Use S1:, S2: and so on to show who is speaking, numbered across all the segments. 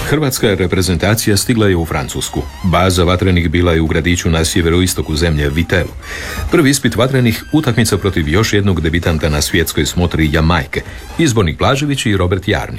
S1: Hrvatska reprezentacija stigla je u Francusku. Baza vatrenih bila je u gradiću na sjeveroistoku zemlje Vitelu. Prvi ispit vatrenih utakmica protiv još jednog debitanta na svjetskoj smotri Jamajke, Izbornik Blažević i Robert Jarni.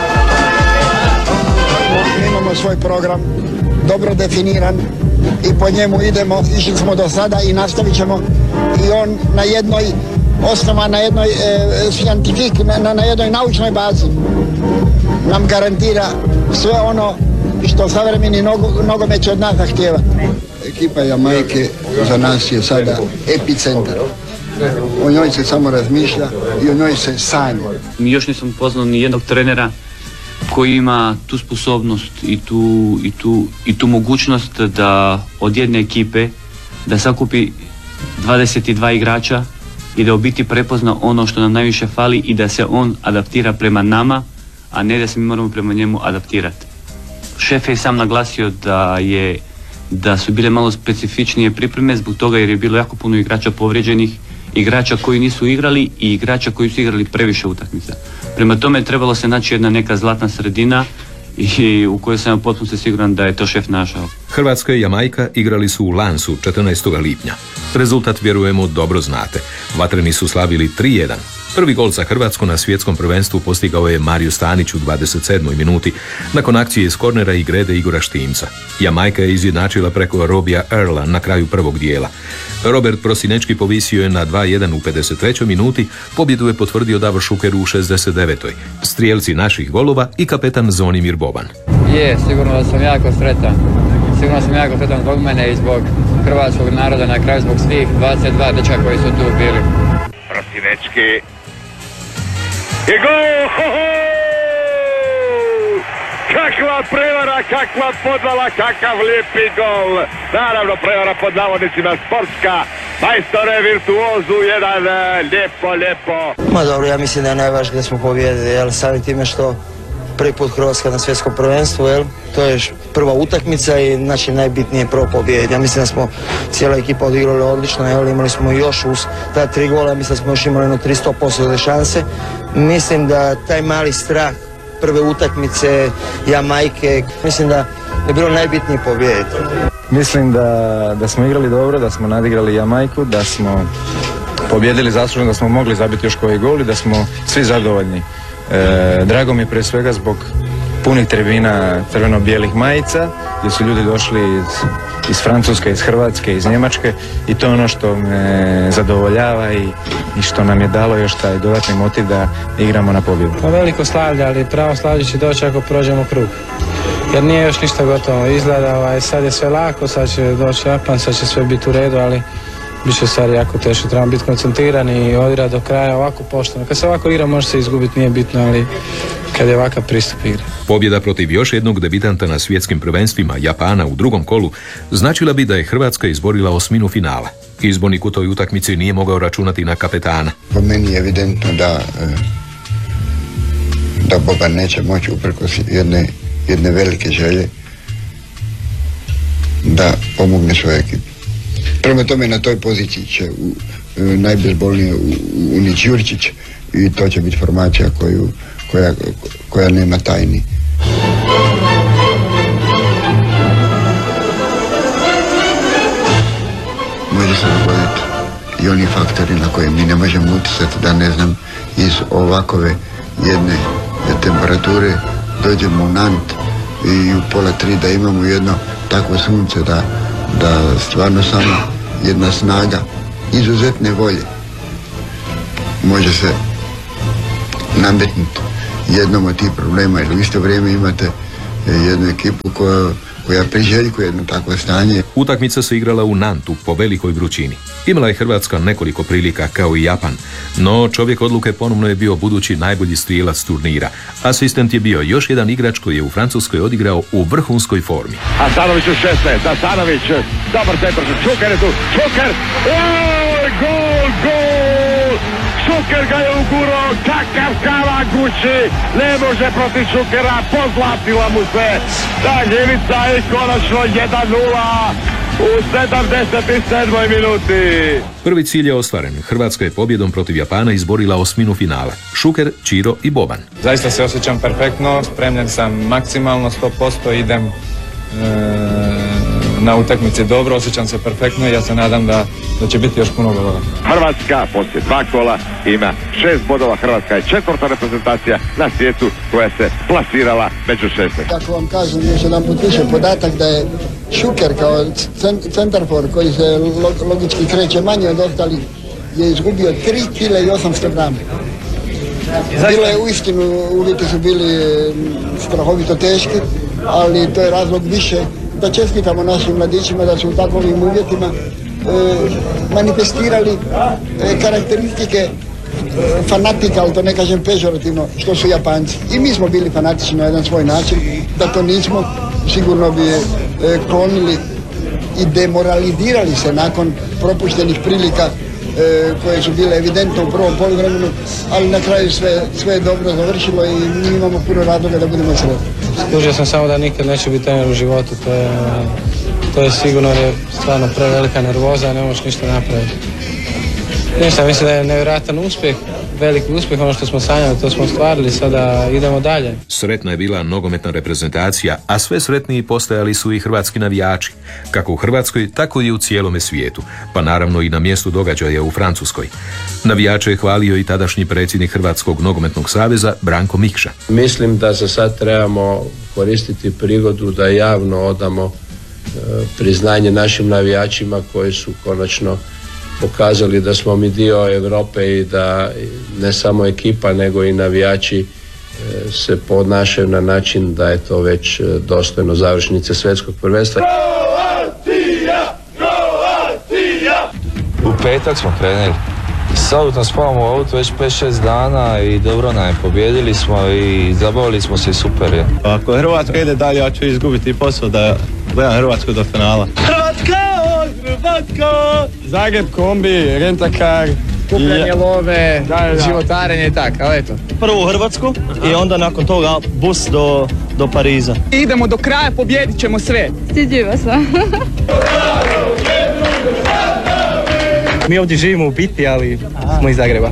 S2: Imamo svoj program, dobro definiran i po njemu idemo, išli smo do sada i nastavit ćemo i on na jednoj osnova, na jednoj scientific, na jednoj naučnoj bazi nam garantira sve ono što savremeni nogomet će od nas zahtijeva. Ekipa Jamajke za nas je sada epicentar. O njoj se samo razmišlja i o njoj se sanja.
S3: Još nisam poznao ni jednog trenera koji ima tu sposobnost i tu mogućnost da od jedne ekipe da sakupi 22 igrača i da u biti prepozna ono što nam najviše fali i da se on adaptira prema nama, a ne da se mi moramo prema njemu adaptirati. Šef je sam naglasio da su bile malo specifičnije pripreme zbog toga jer je bilo jako puno igrača povrijeđenih, igrača koji nisu igrali i igrača koji su igrali previše utakmica. Prema tome trebalo se naći jedna neka zlatna sredina i u kojoj sam potpuno se siguran da je to šef našao.
S1: Hrvatska i Jamajka igrali su u Lansu 14. lipnja. Rezultat, vjerujemo, dobro znate. Vatreni su slavili 3:1. Prvi gol za Hrvatsku na svjetskom prvenstvu postigao je Mario Stanić u 27. minuti nakon akcije iz kornera i grede Igora Štimca. Jamajka je izjednačila preko Robija Earla na kraju prvog dijela. Robert Prosinečki povisio je na 2:1 u 53. minuti, pobjedu je potvrdio Davor Šuker u 69. Strijelci naših golova i kapetan Zvonimir Boban.
S4: Sigurno da sam jako sretan. Sigurno sam jako sretan zbog mene i zbog hrvatskog naroda, na kraju zbog svih 22 dečaka koji su tu bili.
S5: Prosinečki. I gol! Kakva prevara, kakva podvala, kakav lijepi gol. Naravno prevara pod navodnicima sportska. Majstore virtuozu, jedan lijepo.
S6: Ma dobro, ja mislim da je najvažnije da smo pobijedili, samim time što prvi put Hrvatska na svjetskom prvenstvu, to je prva utakmica i znači najbitnije prvo pobijediti. Ja mislim da smo cijela ekipa odigrali odlično, imali smo još uz ta 3 gola, mislim da smo još imali 300% šanse. Mislim da taj mali strah prve utakmice Jamajke, mislim da je bilo najbitnije pobijediti.
S7: Mislim da smo igrali dobro, da smo nadigrali Jamajku, da smo pobijedili zaslužno, da smo mogli zabiti još koji gol i da smo svi zadovoljni. Drago mi je prije svega zbog punih tribina crveno-bijelih majica gdje su ljudi došli iz Francuske, iz Hrvatske, iz Njemačke i to je ono što me zadovoljava i što nam je dalo još taj dodatni motiv da igramo na pobjedu.
S8: Pa veliko slavlje, ali pravo slavlje će doći ako prođemo krug. Jer nije još ništa gotovo. Izgleda sad je sve lako, sad će doći Japan, sad će sve biti u redu, ali bit će stvari jako teško. Trebamo biti koncentrirani i odigrati do kraja ovako pošteno. Kad se ovako igra može se izgubiti, nije bitno, ali kad je ovakav pristup igre.
S1: Pobjeda protiv još jednog debitanta na svjetskim prvenstvima, Japana, u drugom kolu značila bi da je Hrvatska izborila osminu finala. Izbornik u toj utakmici nije mogao računati na kapetana.
S2: Po meni je evidentno da Boban neće moći uprkos jedne velike želje da pomogne svojoj ekipi. Prema tome na toj poziciji će najbezbolnije Unić Jurčić i to će biti formacija koja nema tajni. Može se dogoditi i oni faktori na koje mi ne možemo utjecati, da ne znam, iz ovakove jedne temperature dođemo u Nant i u 2:30 da imamo jedno takvo sunce da stvarno samo jedna snaga izuzetne volje može se nametnuti jednom od tih problema, jer u isto vrijeme imate jednu ekipu koja priželjkuje jedno takvo stanje.
S1: Utakmica se igrala u Nantu po velikoj vrućini. Imala je Hrvatska nekoliko prilika kao i Japan, no čovjek odluke ponovno je bio budući najbolji strijelac turnira. Asistent je bio još jedan igrač koji je u Francuskoj odigrao u vrhunskoj formi.
S5: Asanović u 16, Asanović, dobar centar, Šuker je tu, Šuker, gol! Šuker ga je ugurao, kakav Kavagući, ne može protiv Šukera, pozlatila mu se, ta ljevica je konačno 1:0 u 77. minuti.
S1: Prvi cilj je ostvaren. Hrvatska je pobjedom protiv Japana izborila osminu finala. Šuker, Ćiro i Boban.
S7: Zaista se osjećam perfektno, spremljen sam maksimalno 100%, idem na utakmici dobro, osjećam se perfektno i ja se nadam da će biti još puno golova.
S5: Hrvatska poslije 2 kola ima 6 bodova. Hrvatska je 4. reprezentacija na svijetu koja se plasirala među 16.
S2: Kako vam kažem, još jedan put više podatak da je Šuker kao centarfor koji se logički kreće manje od ostalih je izgubio 3 kg i 800 grama. Bilo je uistinu, uvjeti su bili strahovito teški, ali to je razlog više da čestitamo našim mladićima da su u takvim uvjetima manifestirali karakteristike fanatika, ali to ne kažem pežorativno, što su Japanci. I mi smo bili fanatični na jedan svoj način, da to nismo, sigurno bi klonili i demoralizirali se nakon propuštenih prilika koje su bile evidentno u prvom poluvremenu, ali na kraju sve je dobro završilo i mi imamo puno razloga da budemo sretni.
S8: Skužio sam samo da nikad neće biti trener u životu, to je sigurno, jer je stvarno prevelika nervoza, ne možeš ništa napraviti. Ništa, mislim da je nevjerojatan uspjeh, veliki uspjeh, ono što smo sanjali, to smo ostvarili, sada idemo dalje.
S1: Sretna je bila nogometna reprezentacija, a sve sretniji postajali su i hrvatski navijači, kako u Hrvatskoj, tako i u cijelome svijetu, pa naravno i na mjestu događaja u Francuskoj. Navijače je hvalio i tadašnji predsjednik Hrvatskog nogometnog saveza Branko Mikša.
S9: Mislim da za sad trebamo koristiti prigodu da javno odamo priznanje našim navijačima koji su konačno pokazali da smo mi dio Europe i da ne samo ekipa nego i navijači se ponašaju na način da je to već dostojno završnice svjetskog prvenstva.
S10: U petak smo krenuli. Sad spavamo u auto već 5-6 dana i dobro nam je, pobjedili smo i zabavili smo se, super je.
S11: Ako Hrvatska ide dalje, ja ću izgubiti posao da gledam Hrvatsku do finala. Hrvatska!
S8: Zagreb, kombi, rentakar, kupljanje love, životarenje i tako, ali eto.
S11: Prvo u Hrvatsku i onda nakon toga bus do Pariza.
S12: Idemo do kraja, pobjedit ćemo sve.
S13: Stidljiva sam.
S8: Mi ovdje živimo u biti, ali smo iz Zagreba.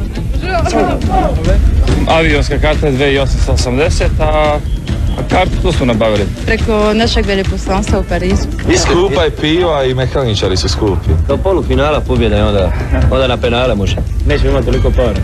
S10: Avionska karta je 2880, a kartu tu smo nabavili.
S13: Preko našeg veleposlanstva u Parizu.
S10: I skupa je piva i mehaničari su skupi.
S11: Do polufinala pobjeda i onda na penale može. Nećemo imati toliko para.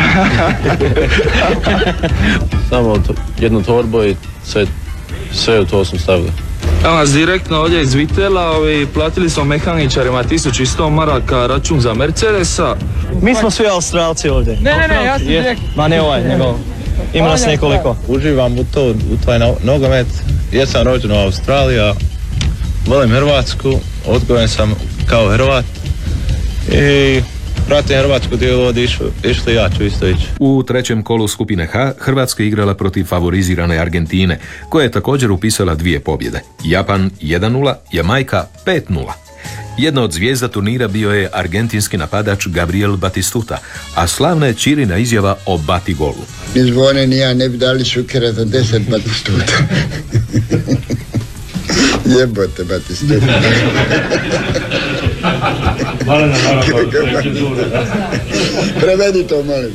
S11: Samo jednu torbu i sve u to smo stavili.
S10: Evo nas direktno ovdje iz Vitela, platili smo mehaničarima 1100 maraka račun za Mercedesa.
S11: Mi smo svi Australci ovdje.
S12: Ne, ja sam direkt.
S11: Ma ne ovaj, nego ima nas nekoliko. Uživam u taj nogomet. Jesam rođen u Australiji, volim Hrvatsku, odgojen sam kao Hrvat i pratim Hrvatsku gdje je ovdje išli, ja ću isto ići.
S1: U trećem kolu skupine H Hrvatska igrala protiv favorizirane Argentine, koja je također upisala 2 pobjede. Japan 1-0, Jamajka 5-0. Jedna od zvijezda turnira bio je argentinski napadač Gabriel Batistuta, a slavna je Ćirina izjava o Batigolu.
S2: Ni Zvone ni ja ne bi dali Šukera za 10 Batistuta. Jebote Batistuta. Prevedi to, molim.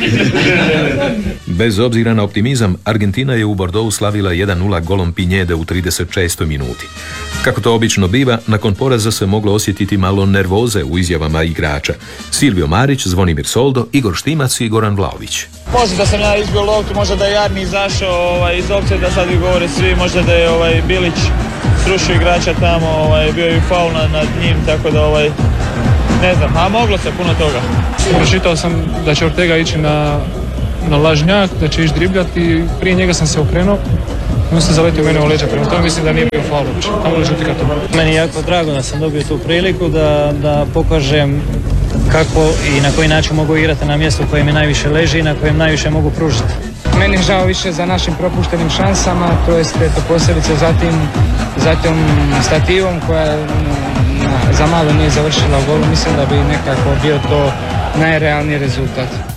S1: Bez obzira na optimizam, Argentina je u Bordeauxu slavila 1-0 golom Pinjede u 36. minuti. Kako to obično biva, nakon poraza se moglo osjetiti malo nervoze u izjavama igrača. Silvio Marić, Zvonimir Soldo, Igor Štimac i Goran Vlaović.
S14: Možda da sam ja izbio loptu, možda da je Jarni izašao iz opcije, da sad vi govore svi, možda da je Bilić srušio igrača tamo, bio je i faul nad njim, tako da ne znam, a moglo se puno toga.
S8: Pročitao sam da će Ortega ići na lažnjak, da će ići dribljati i prije njega sam se okrenuo. On se zaletio mene u leđa, prema tome mislim da nije bio faul uopće. Tamo li žuti karton.
S14: Meni je jako drago da sam dobio tu priliku da pokažem kako i na koji način mogu igrati na mjestu koje mi najviše leži i na kojem najviše mogu pružiti.
S12: Meni je žao više za našim propuštenim šansama, to jest posebice za tom stativom koja za malo nije završila u golu. Mislim da bi nekako bio to najrealniji rezultat.